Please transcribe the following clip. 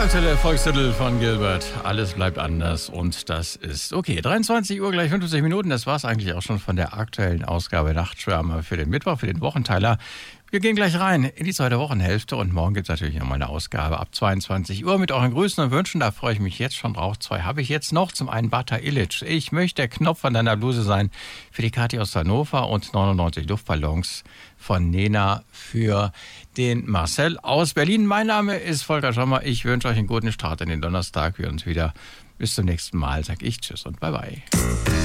Volkstitel von Gilbert. Alles bleibt anders und das ist okay. 23 Uhr gleich 50 Minuten. Das war es eigentlich auch schon von der aktuellen Ausgabe Nachtschwärmer für den Mittwoch, für den Wochenteiler. Wir gehen gleich rein in die zweite Wochenhälfte und morgen gibt es natürlich nochmal eine Ausgabe ab 22 Uhr mit euren Grüßen und Wünschen. Da freue ich mich jetzt schon drauf. 2 habe ich jetzt noch. Zum einen Bata Illich. Ich möchte der Knopf an deiner Bluse sein für die Kathi aus Hannover und 99 Luftballons von Nena für den Marcel aus Berlin. Mein Name ist Volker Schommer. Ich wünsche euch einen guten Start in den Donnerstag. Wir uns wieder bis zum nächsten Mal. Sag ich Tschüss und Bye-bye.